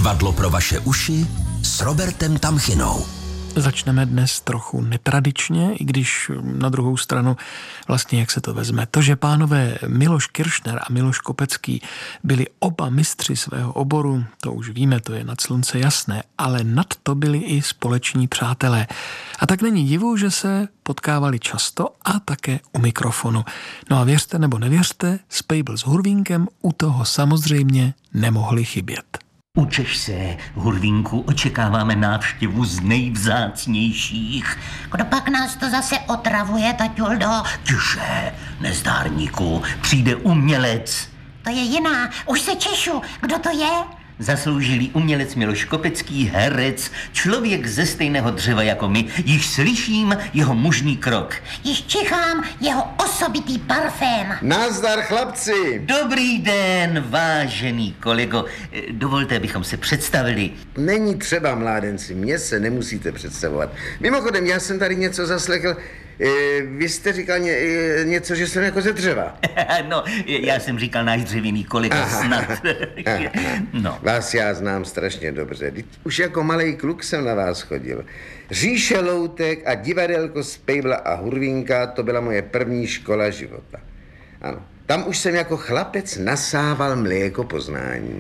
Divadlo pro vaše uši s Robertem Tamchinou. Začneme dnes trochu netradičně, i když na druhou stranu vlastně jak se to vezme. To, že pánové Miloš Kiršner a Miloš Kopecký byli oba mistři svého oboru, to už víme, to je nad slunce jasné, ale nad to byli i společní přátelé. A tak není divu, že se potkávali často a také u mikrofonu. No a věřte nebo nevěřte, Spejbl s Hurvínkem u toho samozřejmě nemohli chybět. Učeš se, Hurvínku, očekáváme návštěvu z nejvzácnějších. Kdo pak nás to zase otravuje, taťuldo? Tiše, nezdárníku, přijde umělec. To je jiná, už se češu, kdo to je? Zasloužilý umělec Miloš Kopecký, herec, člověk ze stejného dřeva jako my, již slyším jeho mužný krok. Již čichám jeho osobitý parfém. Nazdar, chlapci! Dobrý den, vážený kolego. Dovolte, abychom se představili. Není třeba, mládenci, mě se nemusíte představovat. Mimochodem, já jsem tady něco zaslechl. Vy jste říkal něco, že jsem jako ze dřeva. No, já jsem říkal náš dřevěný kolega snad. No. Vás já znám strašně dobře. Už jako malej kluk jsem na vás chodil. Říše loutek a divadelko Spejbla a Hurvínka, to byla moje první škola života. Ano, tam už jsem jako chlapec nasával mléko poznání.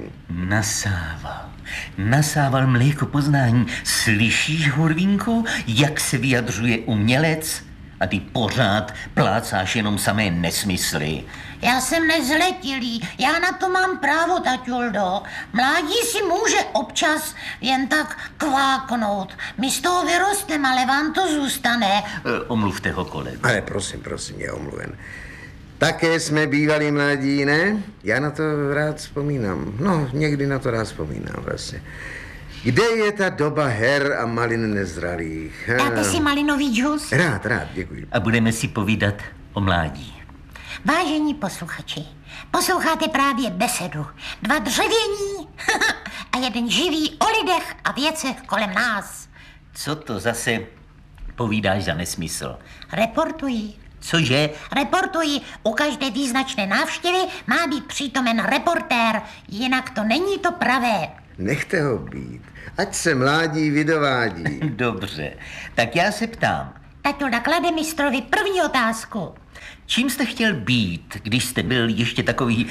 Nasával mléko poznání. Slyšíš, Hurvínku, jak se vyjadřuje umělec? A ty pořád plácáš jenom samé nesmysly. Já jsem nezletilý, já na to mám právo, taťuldo. Mládí si může občas jen tak kváknout. My z toho vyrosteme, ale vám to zůstane. Omluvte ho, kolego. Ale prosím, je omluven. Také jsme bývali mladí, ne? Já na to rád vzpomínám. No, někdy na to rád vzpomínám vlastně. Kde je ta doba her a malin nezralých? Dáte si malinový džus? Rád, děkuji. A budeme si povídat o mládí. Vážení posluchači, posloucháte právě besedu. 2 dřevění a jeden živý o lidech a věcech kolem nás. Co to zase povídáš za nesmysl? Reportuji. Cože? Reportuji. U každé význačné návštěvy má být přítomen reportér, jinak to není to pravé. Nechte ho být, ať se mládí vydovádí. Dobře, tak já se ptám. Taťulda klade mistrovi první otázku. Čím jste chtěl být, když jste byl ještě takový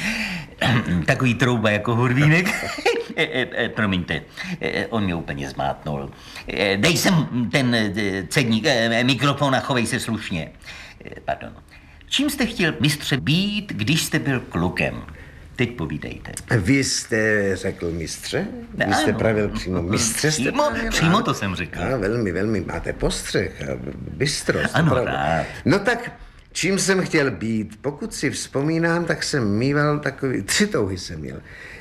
trouba jako Hurvínek? Promiňte, on mě úplně zmátnul. Dej sem ten cedník, mikrofon a chovej se slušně. Pardon. Čím jste chtěl, mistře, být, když jste byl klukem? Teď povídejte. Vy jste řekl mistře? Vy jste pravil přímo mistře? Přímo to jsem řekl. Velmi, máte postřeh a bystrost. Ano, rád. No tak, čím jsem chtěl být? Pokud si vzpomínám, tak jsem mýval takový, 3 touhy jsem měl.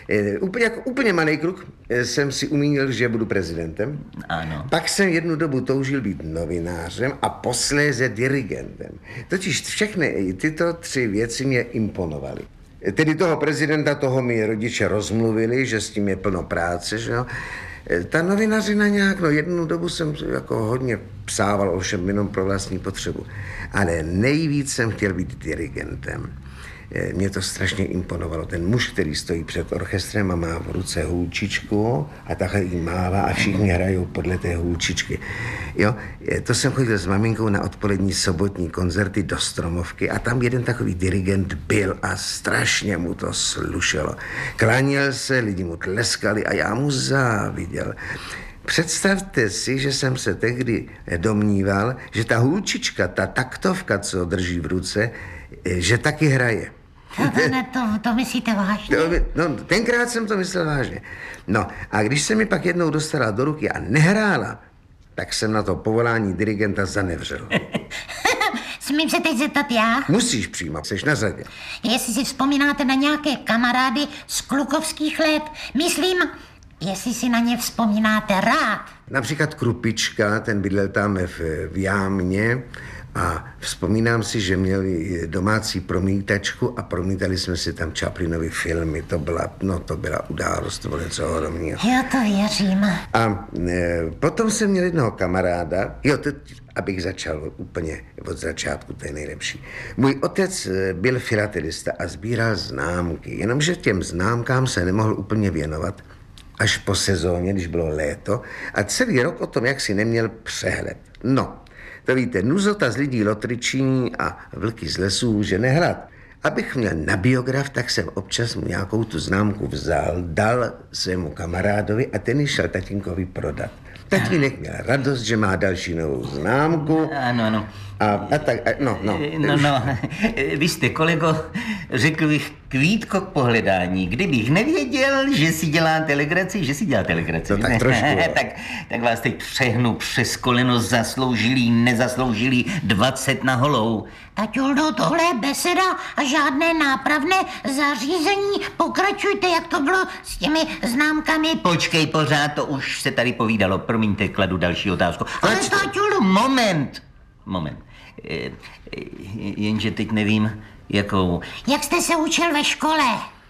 Úplně malý kluk jsem si umínil, že budu prezidentem. Ano. Pak jsem jednu dobu toužil být novinářem a posléze dirigentem. Totiž všechny tyto 3 věci mě imponovaly. Tedy toho prezidenta, toho mi rodiče rozmluvili, že s tím je plno práce, že jo. Ta novinařina nějak, jednu dobu jsem jako hodně psával, ovšem jenom pro vlastní potřebu. Ale nejvíc jsem chtěl být dirigentem. Mě to strašně imponovalo. Ten muž, který stojí před orchestrem a má v ruce hůlčičku a takhle jí mává a všichni hrajou podle té hůlčičky. Jo, to jsem chodil s maminkou na odpolední sobotní koncerty do Stromovky a tam jeden takový dirigent byl a strašně mu to slušelo. Kláněl se, lidi mu tleskali a já mu záviděl. Představte si, že jsem se tehdy domníval, že ta hůlčička, ta taktovka, co drží v ruce, že taky hraje. To myslíte vážně? Tenkrát jsem to myslel vážně. No a když se mi pak jednou dostala do ruky a nehrála, tak jsem na to povolání dirigenta zanevřel. Smím se teď zeptat já? Musíš přímo, seš na řadě. Jestli si vzpomínáte na nějaké kamarády z klukovských let, myslím, jestli si na ně vzpomínáte rád. Například Krupička, ten bydlel tam v Jámě a vzpomínám si, že měli domácí promítačku a promítali jsme si tam Chaplinovy filmy. To byla událost, to bylo něco ohromného. Já to věřím. A potom jsem měl jednoho kamaráda, abych začal úplně od začátku, to je nejlepší. Můj otec byl filatelista a sbíral známky, jenomže těm známkám se nemohl úplně věnovat, až po sezóně, když bylo léto, a celý rok o tom jaksi neměl přehled. No, to víte, nuzota z lidí lotričí a vlky z lesů může nehrát. Abych měl na biograf, tak jsem občas mu nějakou tu známku vzal, dal svému kamarádovi a ten ji šel tatínkovi prodat. Tatínek měl radost, že má další novou známku. Ano. A tak, no. Vy jste, kolego, řekl bych kvítko k pohledání. Kdybych nevěděl, že si děláte legraci, To tak trošku. tak vás teď přehnu přes koleno zasloužilý, nezasloužilý 20 na holou. Taťuldo, tohle je beseda a žádné nápravné zařízení. Pokračujte, jak to bylo s těmi známkami. Počkej, pořád to už se tady povídalo. Promiňte, kladu další otázku. Ale taťuldo... Moment. Jenže teď nevím, jakou. Jak jste se učil ve škole?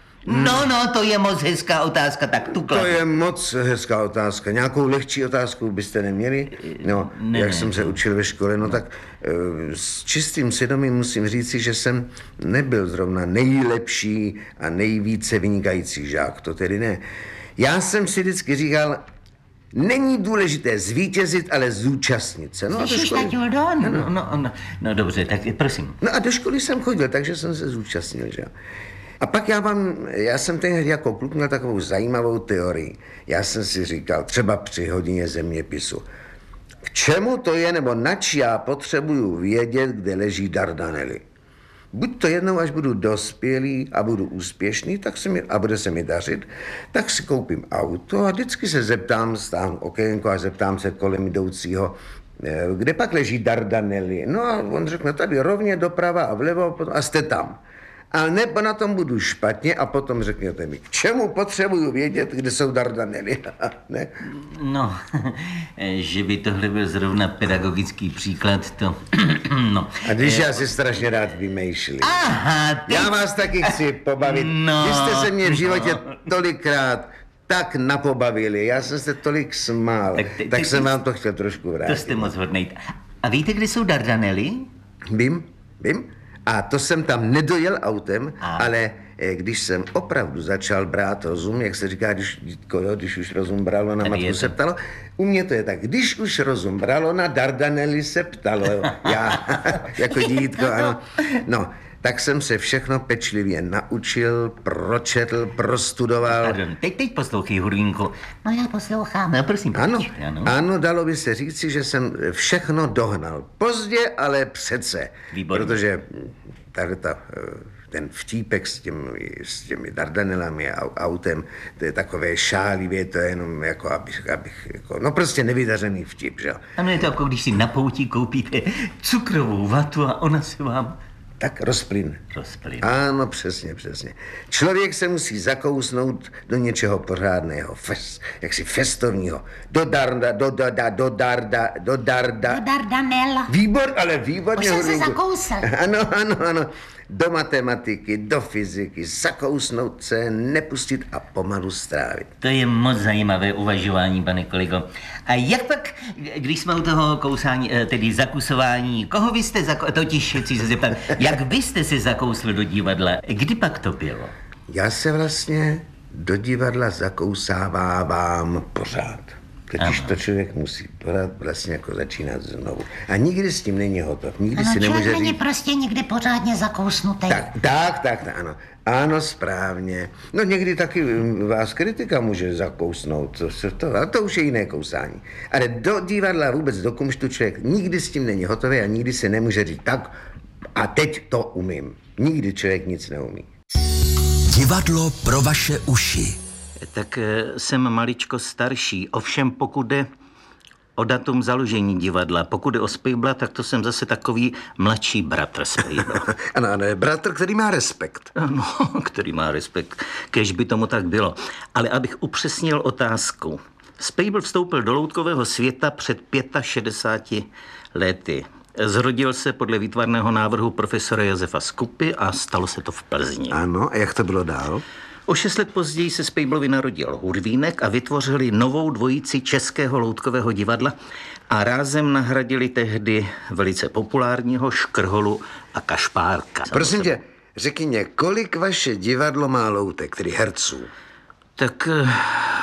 No, to je moc hezká otázka, tak tu kladu. To je moc hezká otázka. Nějakou lehčí otázku byste neměli? No, jak jsem se učil ve škole, no tak s čistým svědomím musím říci, že jsem nebyl zrovna nejlepší a nejvíce vynikající žák, to tedy ne. Já jsem si vždycky říkal, není důležité zvítězit, ale zúčastnit se. Slyšíš, taťuldo? No dobře, tak prosím. No a do školy jsem chodil, takže jsem se zúčastnil, že? A pak já jsem tehdy jako kluk měl takovou zajímavou teorii. Já jsem si říkal, třeba při hodině zeměpisu, k čemu to je, nebo nač já potřebuju vědět, kde leží Dardanely. Buď to jednou, až budu dospělý a budu úspěšný, a bude se mi dařit, tak si koupím auto a vždycky se zeptám, stáhnu okénko a zeptám se kolem jdoucího, kde pak leží Dardanely. No a on řekne, tady rovně doprava a vlevo a jste tam. A nebo na tom budu špatně a potom řekněte mi, k čemu potřebuju vědět, kde jsou Dardanely. Ne? No, že by tohle byl zrovna pedagogický příklad, to... no. A když já si strašně rád vymýšlím. Aha, Já vás taky chci pobavit. Vy jste se mě v životě tolikrát tak napobavili, já jsem se tolik smál, tak jsem vám to chtěl trošku vrátit. To jste moc hodnej. A víte, kde jsou Dardanely? Vím. A to jsem tam nedojel autem, ale když jsem opravdu začal brát rozum, jak se říká, když už rozum bralo, na matku se ptalo, u mě to je tak, když už rozum bralo, na Dardanely se ptalo. Já, jako dítko, ano. No, tak jsem se všechno pečlivě naučil, pročetl, prostudoval. Pardon, teď poslouchej, Hurvínku. No já poslouchám. No, prosím. Ano, dalo by se říci, že jsem všechno dohnal. Pozdě, ale přece. Výborně. Protože tady ten vtípek s těmi Dardanelami a autem, to je takové šálivě, to je jenom jako, abych jako, no prostě nevydařený vtip, že? Ano, je to jako když si na pouti koupíte cukrovou vatu a ona se vám... Tak rozplyne. Ano, přesně. Člověk se musí zakousnout do něčeho pořádného, jaksi festovního. Do Dardanel. Výborně. Už jsem se zakousl. Ano. Do matematiky, do fyziky, zakousnout se, nepustit a pomalu strávit. To je moc zajímavé uvažování, pane kolego. A jak pak, když jsme u toho kousání, tedy zakusování, koho vy jste totiž chci se zeptat, jak vy jste se zakousl do divadla? Kdy pak to bylo? Já se vlastně do divadla zakousávám pořád. Totiž to člověk musí pořád vlastně jako začínat znovu. A nikdy s tím není hotov. Nikdy si nemůže říct... není prostě nikdy pořádně zakousnutý. Tak, ano. Ano, správně. No někdy taky vás kritika může zakousnout. A to už je jiné kousání. Ale do divadla, vůbec do kumštu člověk nikdy s tím není hotový a nikdy si nemůže říct tak a teď to umím. Nikdy člověk nic neumí. Divadlo pro vaše uši. Tak jsem maličko starší, ovšem pokud jde o datum založení divadla, pokud jde o Spejbla, tak to jsem zase takový mladší bratr Spejbla. Ano, bratr, který má respekt. No, který má respekt, kéž by tomu tak bylo. Ale abych upřesnil otázku. Spejbl vstoupil do loutkového světa před 65 lety. Zrodil se podle výtvarného návrhu profesora Josefa Skupy a stalo se to v Plzni. Ano, a jak to bylo dál? O 6 let později se Spejblovi narodil Hurvínek a vytvořili novou dvojici Českého loutkového divadla a rázem nahradili tehdy velice populárního Škrholu a Kašpárka. Prosím tě, řekni mě, kolik vaše divadlo má loutek, tedy herců? Tak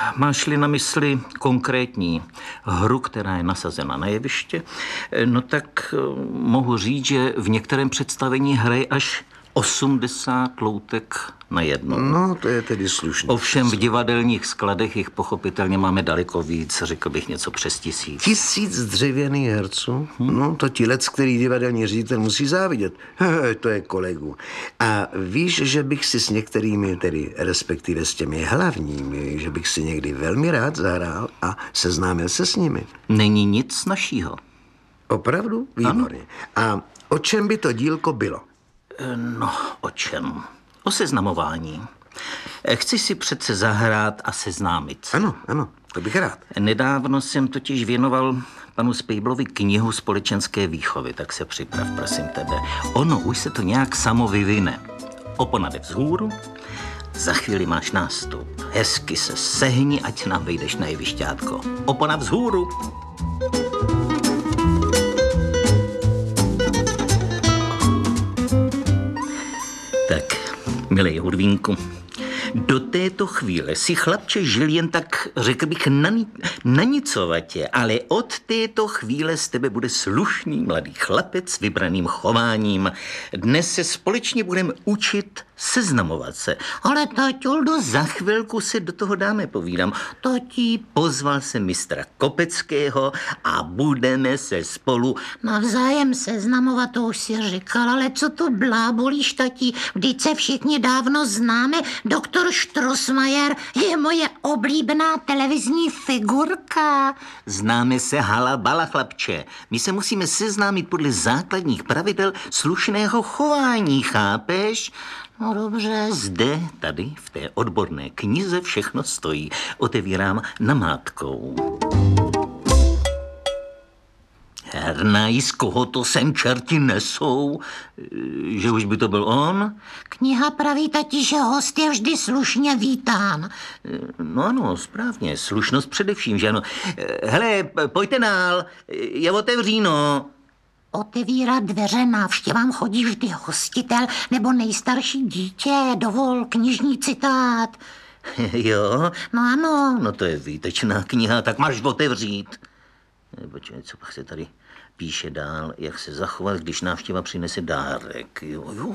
máš-li na mysli konkrétní hru, která je nasazena na jeviště, no tak mohu říct, že v některém představení hraje až 80 loutek na jedno. No, to je tedy slušné. Ovšem v divadelních skladech jich pochopitelně máme daleko víc, řekl bych něco přes 1000. 1000 dřevěných herců? No, to ti lec, který divadelní ředitel musí závidět. To je kolegu. A víš, že bych si s některými, tedy respektive s těmi hlavními, že bych si někdy velmi rád zahrál a seznámil se s nimi. Není nic snazšího. Opravdu? Výborně. A o čem by to dílko bylo? No, o čem? O seznamování. Chci si přece zahrát a seznámit se. Ano, to bych rád. Nedávno jsem totiž věnoval panu Spejblovi knihu společenské výchovy, tak se připrav, prosím tebe. Ono už se to nějak samo vyvine. Opona jde vzhůru, za chvíli máš nástup. Hezky se sehni, ať nám vejdeš na jevišťátko. Opona vzhůru. Tak, milej Hurvínku, do této chvíle si chlapče žil jen tak, řekl bych, nanicovatě, ale od této chvíle z tebe bude slušný mladý chlapec s vybraným chováním. Dnes se společně budeme učit seznamovat se. Ale taťuldo, za chvilku se do toho dáme, povídám. Tati, pozval se mistra Kopeckého a budeme se spolu Navzájem seznamovat, to už si říkal, ale co to blábolíš, tati? Vždyť se všichni dávno známe. Doktor Strossmayer je moje oblíbená televizní figurka. Známe se halabala, chlapče. My se musíme seznámit podle základních pravidel slušného chování, chápeš? No dobře. Zde, tady, v té odborné knize všechno stojí. Otevírám namátkou. Hernaj, z koho to sem čerti nesou? Že už by to byl on? Kniha praví, tati, že host je vždy slušně vítán. No ano, správně, slušnost především, že ano. Hele, pojďte dál, je otevříno. Otevírat dveře návštěvám chodí vždy hostitel nebo nejstarší dítě. Dovol, knižní citát. Jo? No ano. No to je výtečná kniha, tak máš otevřít. Počkej, co pak se tady píše dál, jak se zachovat, když návštěva přinese dárek. Jo,